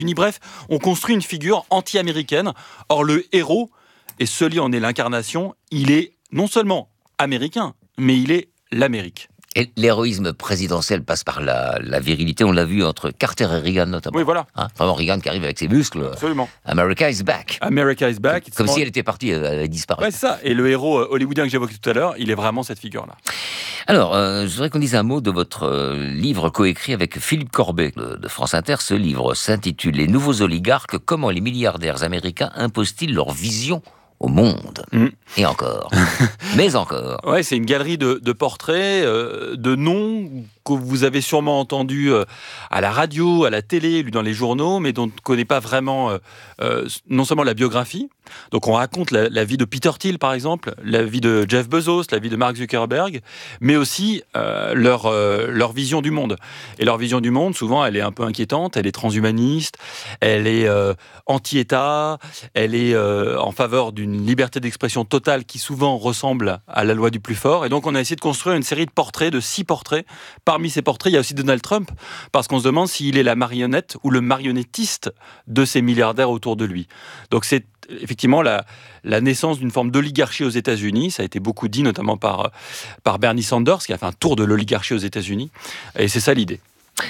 Bref, on construit une figure anti-américaine. Or, le héros, et Sully en est l'incarnation, il est non seulement américain, mais il est l'Amérique. Et l'héroïsme présidentiel passe par la virilité, on l'a vu entre Carter et Reagan notamment. Oui, voilà. Vraiment Reagan qui arrive avec ses muscles. Absolument. America is back. America is back. Comme si elle était partie, elle avait disparu. Ouais, c'est ça. Et le héros hollywoodien que j'évoquais tout à l'heure, il est vraiment cette figure-là. Alors, je voudrais qu'on dise un mot de votre livre coécrit avec Philippe Corbet de France Inter. Ce livre s'intitule « Les nouveaux oligarques, comment les milliardaires américains imposent-ils leur vision au monde ?» Et encore. Mais encore. Ouais, c'est une galerie de portraits, de noms que vous avez sûrement entendus à la radio, à la télé, lus dans les journaux, mais dont on ne connaît pas vraiment non seulement la biographie. Donc on raconte la vie de Peter Thiel, par exemple, la vie de Jeff Bezos, la vie de Mark Zuckerberg, mais aussi leur vision du monde. Et leur vision du monde, souvent, elle est un peu inquiétante, elle est transhumaniste, elle est anti-État, elle est en faveur d'une liberté d'expression totale qui souvent ressemble à la loi du plus fort. Et donc on a essayé de construire une série de portraits, de 6 portraits. Parmi ces portraits, il y a aussi Donald Trump, parce qu'on se demande s'il est la marionnette ou le marionnettiste de ces milliardaires autour de lui. Donc c'est effectivement la naissance d'une forme d'oligarchie aux États-Unis. Ça a été beaucoup dit, notamment par Bernie Sanders, qui a fait un tour de l'oligarchie aux États-Unis. Et c'est ça l'idée.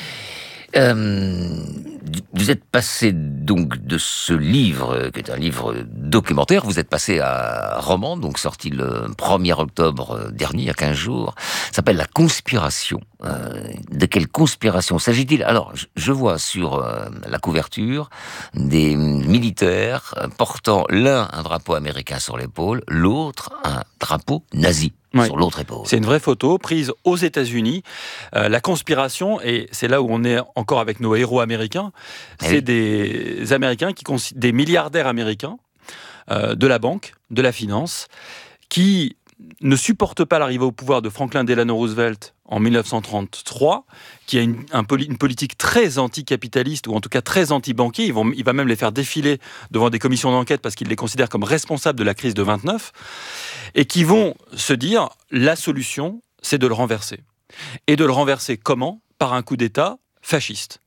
Vous êtes passé donc de ce livre, qui est un livre documentaire, vous êtes passé à un roman, donc sorti le 1er octobre dernier, il y a 15 jours, ça s'appelle La Conspiration. De quelle conspiration s'agit-il ? Alors, je vois sur la couverture des militaires portant l'un un drapeau américain sur l'épaule, l'autre un drapeau nazi. Ouais. Sur l'autre épaule. C'est une vraie photo prise aux États-Unis. La conspiration, et c'est là où on est encore avec nos héros américains, c'est des Américains, des milliardaires américains, de la banque, de la finance, qui ne supportent pas l'arrivée au pouvoir de Franklin Delano Roosevelt en 1933, qui a une politique très anticapitaliste, ou en tout cas très anti-banquier. Il va même les faire défiler devant des commissions d'enquête parce qu'il les considère comme responsables de la crise de 29, et qui vont se dire, la solution, c'est de le renverser. Et de le renverser comment ? Par un coup d'État fasciste.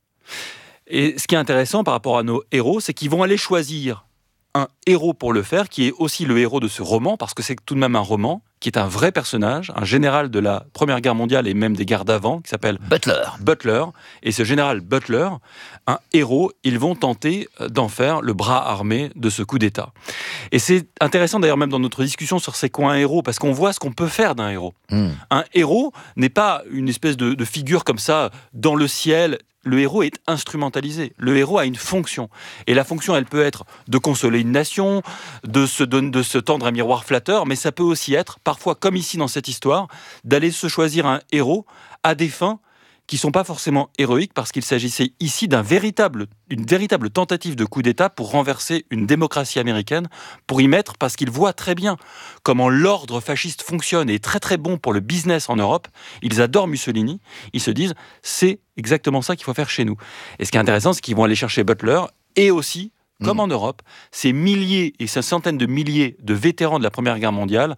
Et ce qui est intéressant par rapport à nos héros, c'est qu'ils vont aller choisir un héros pour le faire, qui est aussi le héros de ce roman, parce que c'est tout de même un roman, qui est un vrai personnage, un général de la Première Guerre mondiale et même des guerres d'avant, qui s'appelle Butler. Et ce général Butler, un héros, ils vont tenter d'en faire le bras armé de ce coup d'État. Et c'est intéressant d'ailleurs même dans notre discussion sur c'est quoi un héros, parce qu'on voit ce qu'on peut faire d'un héros. Un héros n'est pas une espèce de figure comme ça dans le ciel. Le héros est instrumentalisé. Le héros a une fonction. Et la fonction, elle peut être de consoler une nation, de se tendre un miroir flatteur, mais ça peut aussi être, parfois comme ici dans cette histoire, d'aller se choisir un héros à des fins qui ne sont pas forcément héroïques, parce qu'il s'agissait ici d'une véritable tentative de coup d'État pour renverser une démocratie américaine, pour y mettre, parce qu'ils voient très bien comment l'ordre fasciste fonctionne et est très très bon pour le business en Europe. Ils adorent Mussolini, ils se disent c'est exactement ça qu'il faut faire chez nous. Et ce qui est intéressant, c'est qu'ils vont aller chercher Butler, et aussi, comme en Europe, ces milliers et ces centaines de milliers de vétérans de la Première Guerre mondiale,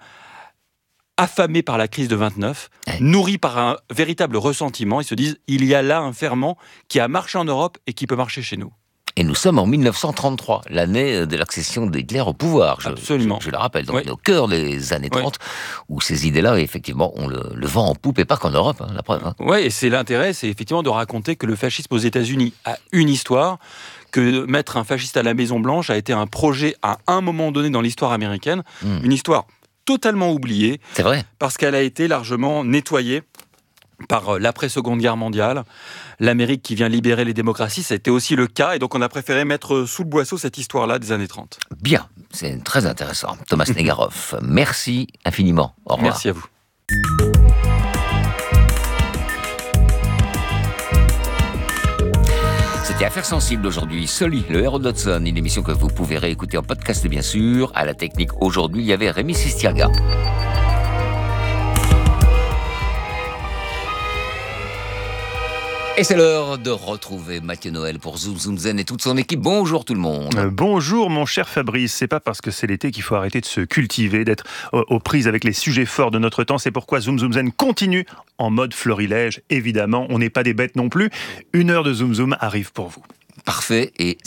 affamés par la crise de 29, nourris par un véritable ressentiment, ils se disent il y a là un ferment qui a marché en Europe et qui peut marcher chez nous. Et nous sommes en 1933, l'année de l'accession d'Hitler au pouvoir. Absolument. Je le rappelle, donc on est au cœur des années 30, où ces idées-là, effectivement, ont le vent en poupe, et pas qu'en Europe, la preuve. Oui, et c'est l'intérêt, c'est effectivement de raconter que le fascisme aux États-Unis a une histoire, que mettre un fasciste à la Maison-Blanche a été un projet à un moment donné dans l'histoire américaine, une histoire totalement oubliée. C'est vrai. Parce qu'elle a été largement nettoyée par l'après-Seconde Guerre mondiale. L'Amérique qui vient libérer les démocraties, ça a été aussi le cas, et donc on a préféré mettre sous le boisseau cette histoire-là des années 30. Bien, c'est très intéressant. Thomas Negaroff, merci infiniment. Au revoir. Merci à vous. C'était Affaires sensibles aujourd'hui. Sully, le héros de l'Hudson, une émission que vous pouvez réécouter en podcast, bien sûr. À la technique, aujourd'hui, il y avait Rémi Sistiaga. Et c'est l'heure de retrouver Mathieu Noël pour Zoom Zoom Zen et toute son équipe. Bonjour tout le monde. Bonjour mon cher Fabrice. C'est pas parce que c'est l'été qu'il faut arrêter de se cultiver, d'être aux prises avec les sujets forts de notre temps. C'est pourquoi Zoom Zoom Zen continue en mode florilège. Évidemment, on n'est pas des bêtes non plus. 1 heure de Zoom Zoom arrive pour vous. parfait et